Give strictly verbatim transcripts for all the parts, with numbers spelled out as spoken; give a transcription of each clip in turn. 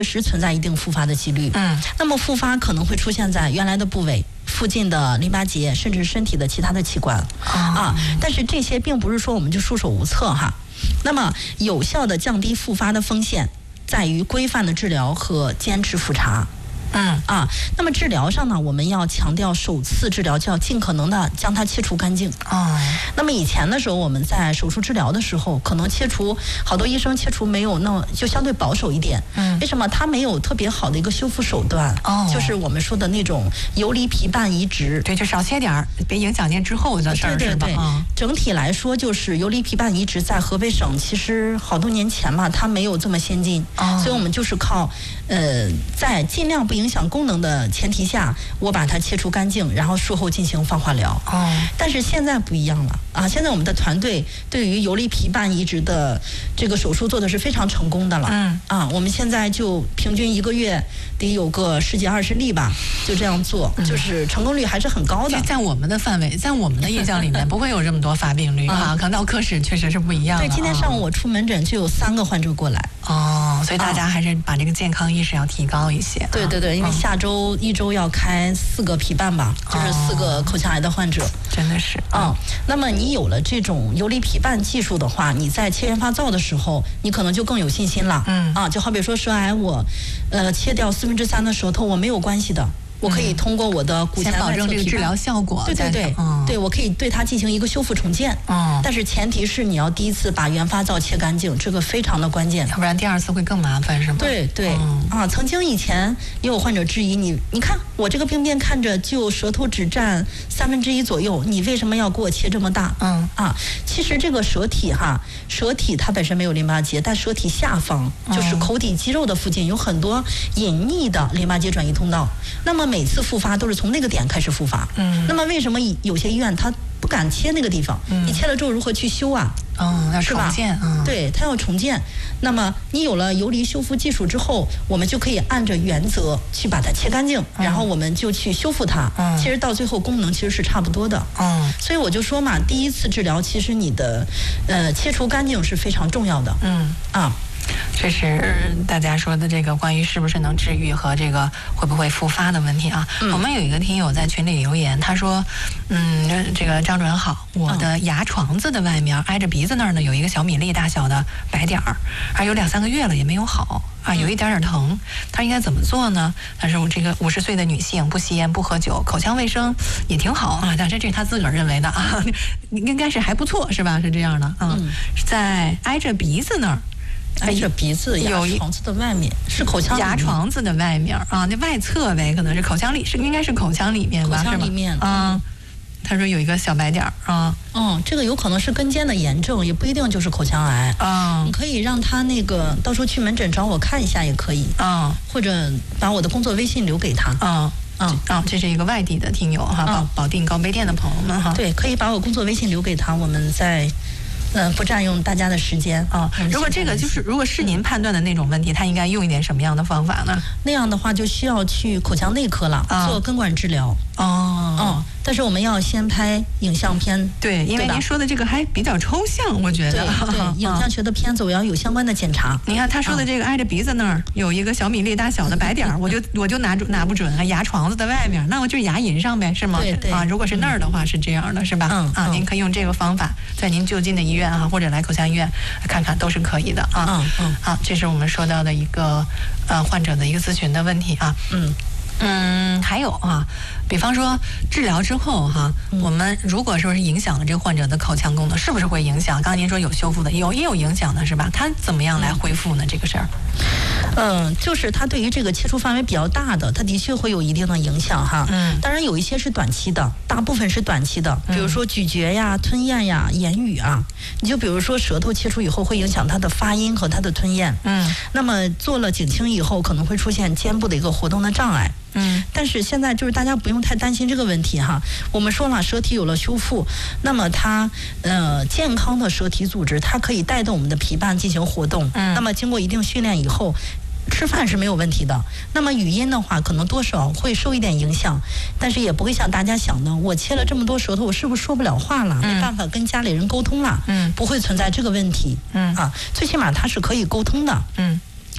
实存在一定复发的几率。 嗯， 那么复发可能会出现在原来的部位、附近的淋巴结，甚至身体的其他的器官、 哦、 啊。但是这些并不是说我们就束手无策哈。那么有效的降低复发的风险，在于规范的治疗和坚持复查。 嗯啊，那么治疗上呢，我们要强调首次治疗就要尽可能的将它切除干净。 哦， 那么以前的时候，我们在手术治疗的时候，可能切除好多医生切除没有那么就相对保守一点。 嗯， 为什么？它没有特别好的一个修复手段。 哦， 就是我们说的那种游离皮瓣移植。 对，就少切点儿，别影响您之后的事儿， 对对对。 是吧？嗯， 整体来说，就是游离皮瓣移植在河北省其实好多年前嘛，它没有这么先进。 哦， 所以我们就是靠呃，在尽量不影响功能的前提下，我把它切除干净，然后术后进行放化疗。 哦， 但是现在不一样了啊！现在我们的团队对于游离皮瓣移植的这个手术做的是非常成功的了。 嗯啊，我们现在就平均一个月得有个十几二十例吧，就这样做，嗯、就是成功率还是很高的。 在我们的范围，在我们的印象里面，不会有这么多发病率啊。可能到科室确实是不一样的。 对，今天上午我出门诊就有三个患者过来。 哦，所以大家还是把这个健康意识要提高一些。 对对对，因为下周一周要开四个皮瓣吧，就是四个口腔癌的患者。 真的是啊、嗯，那么你有了这种游离皮瓣技术的话，你在切原发灶的时候，你可能就更有信心了。 嗯啊，就好比说舌癌，我呃切掉四分之三的舌头，我没有关系的。我可以通过我的骨前外侧皮瓣， 先保证这个治疗效果。 对对对， 嗯、 对我可以对它进行一个修复重建。 嗯， 但是前提是你要第一次把原发灶切干净，这个非常的关键， 要不然第二次会更麻烦，是吗？ 对对、嗯、啊，曾经以前也有患者质疑你，你看我这个病变看着就舌头只占三分之一左右，你为什么要给我切这么大？ 嗯啊，其实这个舌体哈，舌体它本身没有淋巴结，但舌体下方就是口底肌肉的附近有很多隐匿的淋巴结转移通道，那么每次复发都是从那个点开始复发。 嗯， 那么为什么有些医院它不敢切那个地方？嗯，你切了之后如何去修啊？ 嗯，要重建。嗯， 对，它要重建。那么你有了游离修复技术之后，我们就可以按着原则去把它切干净，嗯、然后我们就去修复它。嗯，其实到最后功能其实是差不多的。 嗯， 所以我就说嘛，第一次治疗其实你的呃切除干净是非常重要的。 嗯啊。这是大家说的这个关于是不是能治愈和这个会不会复发的问题啊。嗯、我们有一个听友在群里留言，他说，嗯，这个张主任好，我的牙床子的外面挨着鼻子那儿呢有一个小米粒大小的白点儿，而有两三个月了也没有好啊，有一点点疼。他应该怎么做呢？他说我这个五十岁的女性，不吸烟不喝酒，口腔卫生也挺好啊，但是这是他自个儿认为的啊，应该是还不错是吧？是这样的啊，嗯、在挨着鼻子那儿。 挨着鼻子牙床子的外面是口腔牙床子的外面啊，那外侧呗，可能是口腔里，是应该是口腔里面吧， 口腔里面啊。嗯，他说有一个小白点儿啊， 嗯，这个有可能是根尖的炎症，也不一定就是口腔癌啊。 你可以让他那个到时候去门诊找我看一下也可以啊， 或者把我的工作微信留给他啊。嗯啊，这是一个外地的听友哈，保保定高碑店的朋友们哈， 对，可以把我工作微信留给他，我们再。嗯，不占用大家的时间啊。如果这个就是，如果是您判断的那种问题，他应该用一点什么样的方法呢？ 那样的话就需要去口腔内科了，啊、做根管治疗。 哦， 嗯，但是我们要先拍影像片。 对，因为您说的这个还比较抽象，我觉得。 对，对影像学的片子我要有相关的检查。 你看他说的这个挨着鼻子那儿有一个小米粒大小的白点儿，我就我就拿住拿不准啊，牙床子的外面，那我就是牙龈上呗，是吗？ 对对。 啊，如果是那儿的话是这样的，是吧？ 嗯啊，您可以用这个方法，在您就近的医院啊，或者来口腔医院看看都是可以的啊。 嗯嗯。 好，这是我们说到的一个呃患者的一个咨询的问题啊。 嗯。 嗯，还有啊，比方说治疗之后哈，嗯、我们如果说是影响了这个患者的口腔功能，是不是会影响？刚才您说有修复的，有也有影响的是吧？他怎么样来恢复呢？这个事儿？ 嗯，就是它对于这个切除范围比较大的，它的确会有一定的影响哈。 嗯， 当然有一些是短期的，大部分是短期的，比如说咀嚼呀、吞咽呀、言语啊。你就比如说舌头切除以后会影响它的发音和它的吞咽。 嗯， 那么做了颈清以后，可能会出现肩部的一个活动的障碍。 嗯， 但是现在就是大家不用太担心这个问题哈。我们说了，舌体有了修复，那么它呃健康的舌体组织，它可以带动我们的皮瓣进行活动。 嗯， 那么经过一定训练以后，吃饭是没有问题的。那么语音的话，可能多少会受一点影响，但是也不会像大家想的，我切了这么多舌头，我是不是说不了话了？ 嗯、 没办法跟家里人沟通了？ 嗯， 不会存在这个问题。 嗯啊，最起码它是可以沟通的。 嗯。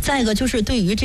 再一个就是对于这